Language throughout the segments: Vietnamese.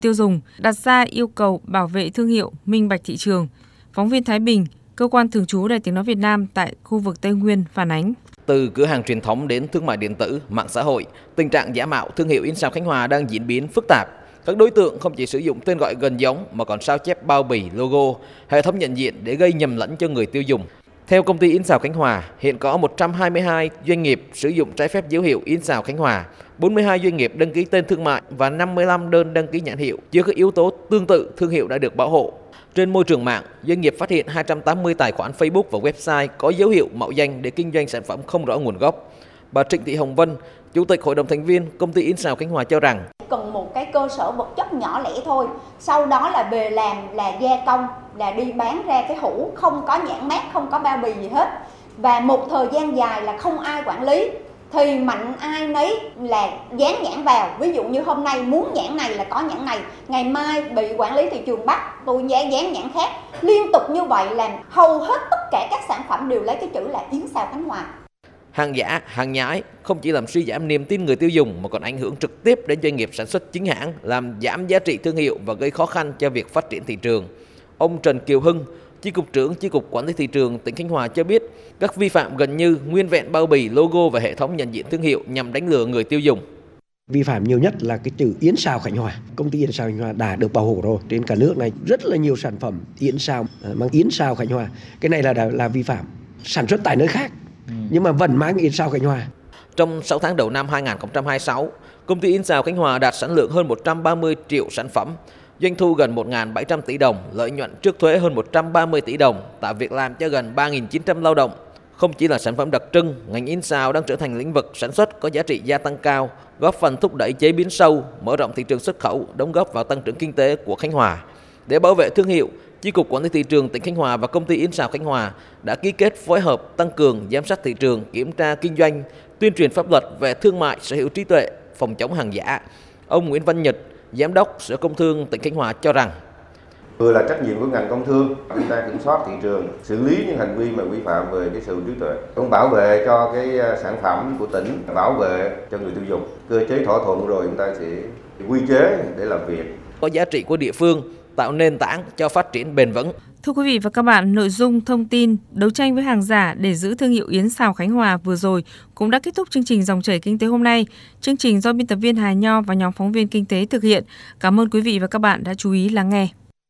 tiêu dùng, đặt ra yêu cầu bảo vệ thương hiệu, minh bạch thị trường. Phóng viên Thái Bình, cơ quan thường trú Đài Tiếng nói Việt Nam tại khu vực Tây Nguyên phản ánh. Từ cửa hàng truyền thống đến thương mại điện tử, mạng xã hội, tình trạng giả mạo thương hiệu in sao Khánh Hòa đang diễn biến phức tạp. Các đối tượng không chỉ sử dụng tên gọi gần giống mà còn sao chép bao bì, logo, hệ thống nhận diện để gây nhầm lẫn cho người tiêu dùng. Theo công ty in sao Khánh Hòa, hiện có 122 doanh nghiệp sử dụng trái phép dấu hiệu in sao Khánh Hòa, 42 doanh nghiệp đăng ký tên thương mại và 55 đơn đăng ký nhãn hiệu chứa các yếu tố tương tự thương hiệu đã được bảo hộ. Trên môi trường mạng, doanh nghiệp phát hiện 280 tài khoản Facebook và website có dấu hiệu mạo danh để kinh doanh sản phẩm không rõ nguồn gốc. Bà Trịnh Thị Hồng Vân, Chủ tịch Hội đồng thành viên Công ty in sao Khánh Hòa cho rằng cần một cái cơ sở vật chất nhỏ lẻ thôi, sau đó là về làm là gia công, là đi bán ra cái hũ, không có nhãn mác, không có bao bì gì hết. Và một thời gian dài là không ai quản lý, thì mạnh ai nấy là dán nhãn vào. Ví dụ như hôm nay muốn nhãn này là có nhãn này, ngày mai bị quản lý thị trường bắt, tôi dán nhãn khác. Liên tục như vậy làm hầu hết tất cả các sản phẩm đều lấy cái chữ là Yến Xào Khánh Hòa. Hàng giả, hàng nhái không chỉ làm suy giảm niềm tin người tiêu dùng mà còn ảnh hưởng trực tiếp đến doanh nghiệp sản xuất chính hãng, làm giảm giá trị thương hiệu và gây khó khăn cho việc phát triển thị trường. Ông Trần Kiều Hưng, Chi cục trưởng Chi cục Quản lý thị trường tỉnh Khánh Hòa cho biết, các vi phạm gần như nguyên vẹn bao bì, logo và hệ thống nhận diện thương hiệu nhằm đánh lừa người tiêu dùng. Vi phạm nhiều nhất là cái chữ Yến Xào Khánh Hòa. Công ty Yến Xào Khánh Hòa đã được bảo hộ rồi. Trên cả nước này rất là nhiều sản phẩm Yến Xào mang Yến Xào Khánh Hòa. Cái này là vi phạm. Sản xuất tại nơi khác nhưng mà vẫn mang Yến Xào Khánh Hòa. Trong 6 tháng đầu năm 2026, công ty in sao Khánh Hòa đạt sản lượng hơn 130 triệu sản phẩm, doanh thu gần 1.700 tỷ đồng, lợi nhuận trước thuế hơn 130 tỷ đồng, tạo việc làm cho gần 3.900 lao động. Không chỉ là sản phẩm đặc trưng, ngành in sao đang trở thành lĩnh vực sản xuất có giá trị gia tăng cao, góp phần thúc đẩy chế biến sâu, mở rộng thị trường xuất khẩu, đóng góp vào tăng trưởng kinh tế của Khánh Hòa. Để bảo vệ thương hiệu, Chi cục Quản lý thị trường tỉnh Khánh Hòa và công ty in sao Khánh Hòa đã ký kết phối hợp tăng cường giám sát thị trường, kiểm tra kinh doanh, tuyên truyền pháp luật về thương mại, sở hữu trí tuệ, phòng chống hàng giả. Ông Nguyễn Văn Nhật, Giám đốc Sở Công Thương tỉnh Khánh Hòa cho rằng vừa là trách nhiệm của ngành công thương, chúng ta kiểm soát thị trường, xử lý những hành vi mà vi phạm về cái sở hữu trí tuệ, cũng bảo vệ cho cái sản phẩm của tỉnh, bảo vệ cho người tiêu dùng. Cơ chế thỏa thuận rồi chúng ta sẽ quy chế để làm việc. Có giá trị của địa phương, tạo nền tảng cho phát triển bền vững. Thưa quý vị và các bạn, nội dung thông tin đấu tranh với hàng giả để giữ thương hiệu Yến Xào Khánh Hòa vừa rồi cũng đã kết thúc chương trình Dòng chảy kinh tế hôm nay. Chương trình do biên tập viên Hà Nho và nhóm phóng viên kinh tế thực hiện. Cảm ơn quý vị và các bạn đã chú ý lắng nghe.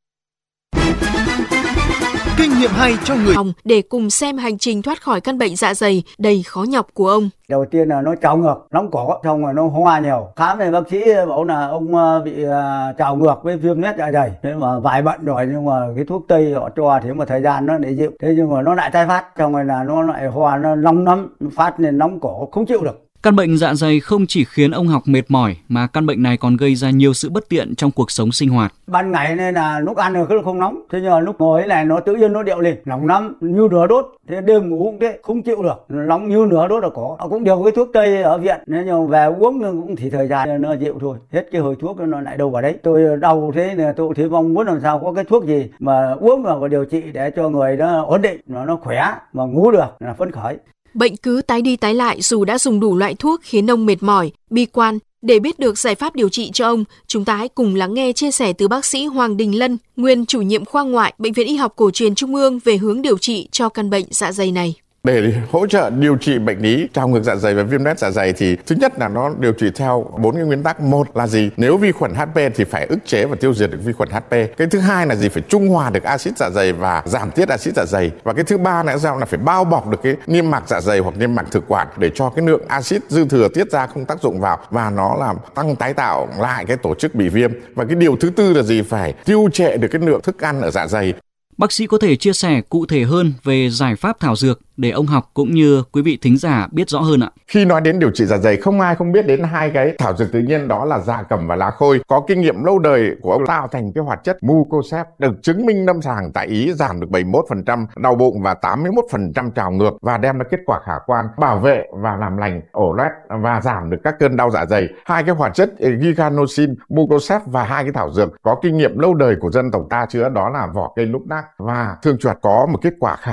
Kinh nghiệm hay cho người để cùng xem hành trình thoát khỏi căn bệnh dạ dày đầy khó nhọc của ông. Đầu tiên là nó trào ngược, nóng cổ, xong rồi nó hoa nhiều. Khám thì bác sĩ bảo là ông bị trào ngược với viêm loét dạ dày. Thế mà vài bận rồi nhưng mà cái thuốc tây họ cho thế một thời gian nó để dịu. Thế nhưng mà nó lại tái phát, xong rồi là nó lại hoa, nó nóng lắm, phát lên nóng cổ không chịu được. Căn bệnh dạ dày không chỉ khiến ông Học mệt mỏi mà căn bệnh này còn gây ra nhiều sự bất tiện trong cuộc sống sinh hoạt. Ban ngày nên là lúc ăn rồi không nóng, thế nhưng mà lúc ngồi này nó tự nhiên nó điệu lên, nóng lắm như lửa đốt. Thế đêm ngủ cũng thế, không chịu được, nóng như lửa đốt là có. Họ cũng điều cái thuốc tây ở viện, thế nhưng về uống nhưng cũng chỉ thời gian nó dịu thôi. Hết cái hồi thuốc nó lại đâu vào đấy. Tôi đau thế này tôi thấy mong muốn làm sao có cái thuốc gì mà uống vào và điều trị để cho người nó ổn định, nó khỏe mà ngủ được là phấn khởi. Bệnh cứ tái đi tái lại dù đã dùng đủ loại thuốc khiến ông mệt mỏi, bi quan. Để biết được giải pháp điều trị cho ông, chúng ta hãy cùng lắng nghe chia sẻ từ bác sĩ Hoàng Đình Lân, nguyên chủ nhiệm khoa ngoại Bệnh viện Y học Cổ truyền Trung ương về hướng điều trị cho căn bệnh dạ dày này. Để hỗ trợ điều trị bệnh lý trào ngược dạ dày và viêm loét dạ dày thì thứ nhất là nó điều trị theo 4 cái nguyên tắc. Một là gì? Nếu vi khuẩn HP thì phải ức chế và tiêu diệt được vi khuẩn HP. Cái thứ hai là gì? Phải trung hòa được axit dạ dày và giảm tiết axit dạ dày. Và cái thứ ba là phải bao bọc được cái niêm mạc dạ dày hoặc niêm mạc thực quản để cho cái lượng axit dư thừa tiết ra không tác dụng vào và nó làm tăng tái tạo lại cái tổ chức bị viêm. Và cái điều thứ tư là gì? Phải tiêu trệ được cái lượng thức ăn ở dạ dày. Bác sĩ có thể chia sẻ cụ thể hơn về giải pháp thảo dược để ông Học cũng như quý vị thính giả biết rõ hơn ạ. Khi nói đến điều trị dạ dày, không ai không biết đến hai cái thảo dược tự nhiên, đó là dạ cẩm và lá khôi. Có kinh nghiệm lâu đời của ông tạo thành cái hoạt chất Mucosep được chứng minh lâm sàng tại Ý giảm được 71% đau bụng và 81% trào ngược và đem lại kết quả khả quan, bảo vệ và làm lành ổ loét và giảm được các cơn đau dạ dày. Hai cái hoạt chất Giganosin, Mucosep và hai cái thảo dược có kinh nghiệm lâu đời của dân tộc ta chữa, đó là vỏ cây lúc nác và thương chuột, có một kết quả khả